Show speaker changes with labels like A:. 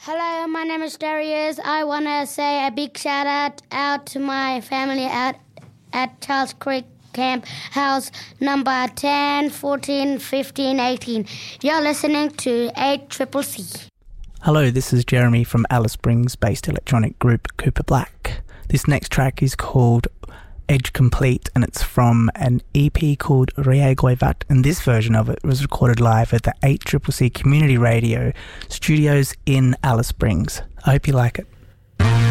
A: Hello, my name is Darius. I want to say a big shout out to my family at Charles Creek Camp House number 10, 14, 15, 18. You're listening to 8CCC.
B: Hello, this is Jeremy from Alice Springs-based electronic group Cooper Black. This next track is called Edge Complete, and it's from an EP called Reagoivat, and this version of it was recorded live at the 8CCC Community Radio studios in Alice Springs. I hope you like it.